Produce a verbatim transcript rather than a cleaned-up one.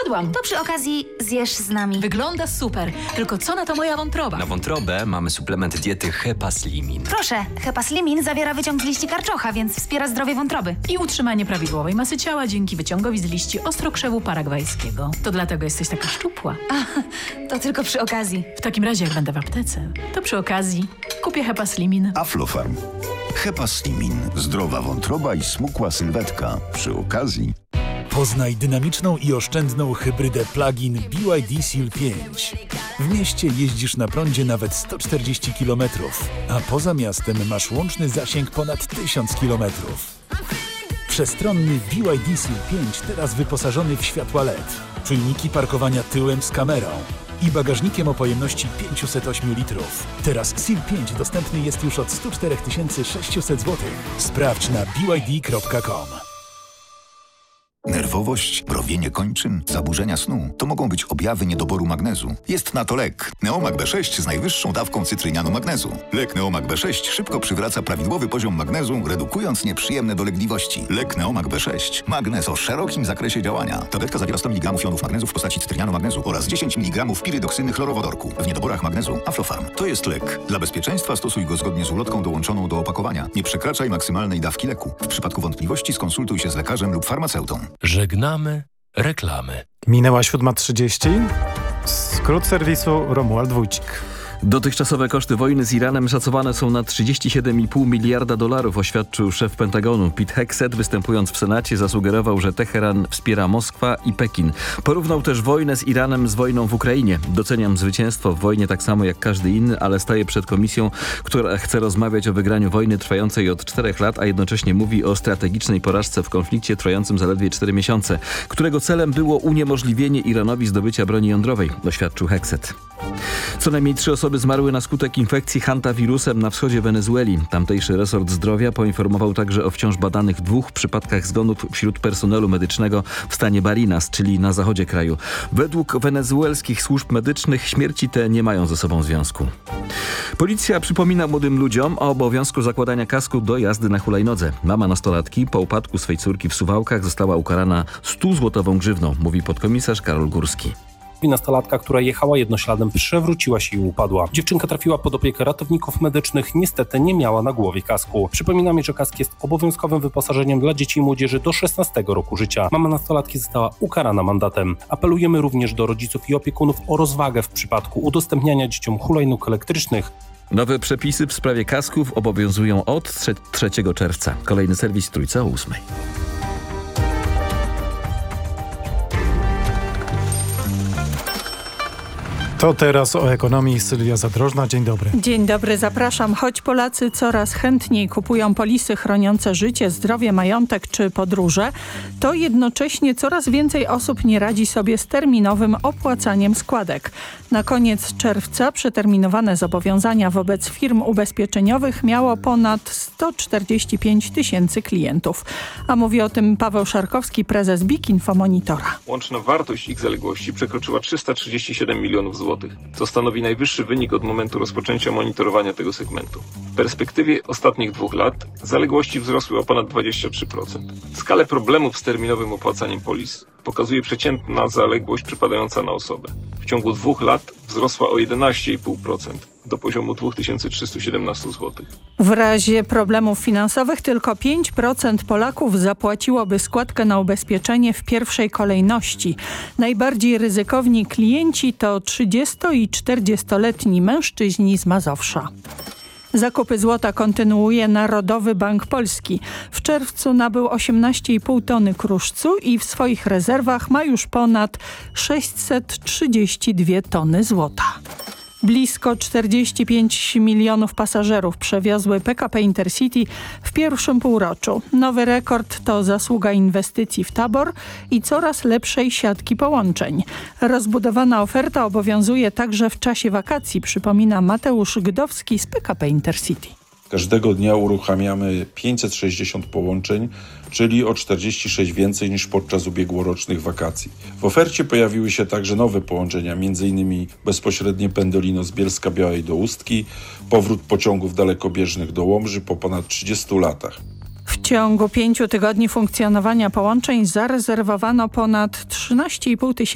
Zjadłam. To przy okazji zjesz z nami. Wygląda super. Tylko co na to moja wątroba? Na wątrobę mamy suplement diety Hepaslimin. Proszę, Hepaslimin zawiera wyciąg z liści karczocha, więc wspiera zdrowie wątroby. I utrzymanie prawidłowej masy ciała dzięki wyciągowi z liści ostrokrzewu paragwajskiego. To dlatego jesteś taka szczupła. A, to tylko przy okazji. W takim razie, jak będę w aptece, to przy okazji kupię Hepaslimin. Aflofarm. Hepaslimin. Zdrowa wątroba i smukła sylwetka. Przy okazji. Poznaj dynamiczną i oszczędną hybrydę plug-in B Y D Seal pięć. W mieście jeździsz na prądzie nawet sto czterdzieści kilometrów, a poza miastem masz łączny zasięg ponad tysiąc kilometrów. Przestronny B Y D Seal pięć teraz wyposażony w światła L E D, czujniki parkowania tyłem z kamerą i bagażnikiem o pojemności pięćset osiem litrów. Teraz Seal pięć dostępny jest już od sto cztery tysiące sześćset złotych. Sprawdź na b y d kropka com. Nerwowość, mrowienie kończyn, zaburzenia snu to mogą być objawy niedoboru magnezu. Jest na to lek. Neomag B sześć z najwyższą dawką cytrynianu magnezu. Lek Neomag B sześć szybko przywraca prawidłowy poziom magnezu, redukując nieprzyjemne dolegliwości. Lek Neomag B sześć. Magnez o szerokim zakresie działania. Tabletka zawiera sto miligramów jonów magnezu w postaci cytrynianu magnezu oraz dziesięć miligramów pirydoksyny chlorowodorku. W niedoborach magnezu Aflofarm. To jest lek. Dla bezpieczeństwa stosuj go zgodnie z ulotką dołączoną do opakowania. Nie przekraczaj maksymalnej dawki leku. W przypadku wątpliwości skonsultuj się z lekarzem lub farmaceutą. Żegnamy reklamy. Minęła siódma trzydzieści. Skrót serwisu Romuald Wójcik. Dotychczasowe koszty wojny z Iranem szacowane są na trzydzieści siedem i pół miliarda dolarów, oświadczył szef Pentagonu. Pete Hegseth, występując w Senacie, zasugerował, że Teheran wspiera Moskwa i Pekin. Porównał też wojnę z Iranem z wojną w Ukrainie. Doceniam zwycięstwo w wojnie tak samo jak każdy inny, ale staję przed komisją, która chce rozmawiać o wygraniu wojny trwającej od czterech lat, a jednocześnie mówi o strategicznej porażce w konflikcie trwającym zaledwie cztery miesiące, którego celem było uniemożliwienie Iranowi zdobycia broni jądrowej, oświadczył Hegseth. Co najmniej trzy osoby zmarły na skutek infekcji hantawirusem na wschodzie Wenezueli. Tamtejszy resort zdrowia poinformował także o wciąż badanych dwóch przypadkach zgonów wśród personelu medycznego w stanie Barinas, czyli na zachodzie kraju. Według wenezuelskich służb medycznych śmierci te nie mają ze sobą związku. Policja przypomina młodym ludziom o obowiązku zakładania kasku do jazdy na hulajnodze. Mama nastolatki po upadku swej córki w Suwałkach została ukarana stuzłotową grzywną, mówi podkomisarz Karol Górski. Nastolatka, która jechała jednośladem, przewróciła się i upadła. Dziewczynka trafiła pod opiekę ratowników medycznych, niestety nie miała na głowie kasku. Przypominamy, że kask jest obowiązkowym wyposażeniem dla dzieci i młodzieży do szesnastego roku życia. Mama nastolatki została ukarana mandatem. Apelujemy również do rodziców i opiekunów o rozwagę w przypadku udostępniania dzieciom hulajnóg elektrycznych. Nowe przepisy w sprawie kasków obowiązują od trzeciego czerwca. Kolejny serwis Trójca o ósmej. To teraz o ekonomii. Sylwia Zadrożna. Dzień dobry. Dzień dobry, zapraszam. Choć Polacy coraz chętniej kupują polisy chroniące życie, zdrowie, majątek czy podróże, to jednocześnie coraz więcej osób nie radzi sobie z terminowym opłacaniem składek. Na koniec czerwca przeterminowane zobowiązania wobec firm ubezpieczeniowych miało ponad sto czterdzieści pięć tysięcy klientów. A mówi o tym Paweł Szarkowski, prezes B I K Infomonitora. Łączna wartość ich zaległości przekroczyła trzysta trzydzieści siedem milionów złotych. To stanowi najwyższy wynik od momentu rozpoczęcia monitorowania tego segmentu. W perspektywie ostatnich dwóch lat zaległości wzrosły o ponad dwadzieścia trzy procent. Skalę problemów z terminowym opłacaniem polis pokazuje przeciętna zaległość przypadająca na osobę. W ciągu dwóch lat wzrosła o jedenaście i pół procent do poziomu dwa tysiące trzysta siedemnaście złotych. W razie problemów finansowych tylko pięć procent Polaków zapłaciłoby składkę na ubezpieczenie w pierwszej kolejności. Najbardziej ryzykowni klienci to trzydziesto- i czterdziestoletni mężczyźni z Mazowsza. Zakupy złota kontynuuje Narodowy Bank Polski. W czerwcu nabył osiemnaście i pół tony kruszcu i w swoich rezerwach ma już ponad sześćset trzydzieści dwie tony złota. Blisko czterdzieści pięć milionów pasażerów przewiozły P K P Intercity w pierwszym półroczu. Nowy rekord to zasługa inwestycji w tabor i coraz lepszej siatki połączeń. Rozbudowana oferta obowiązuje także w czasie wakacji, przypomina Mateusz Gdowski z P K P Intercity. Każdego dnia uruchamiamy pięćset sześćdziesiąt połączeń, czyli o czterdzieści sześć więcej niż podczas ubiegłorocznych wakacji. W ofercie pojawiły się także nowe połączenia, m.in. bezpośrednie Pendolino z Bielska-Białej do Ustki, powrót pociągów dalekobieżnych do Łomży po ponad trzydziestu latach. W ciągu pięciu tygodni funkcjonowania połączeń zarezerwowano ponad trzynaście i pół tysiąca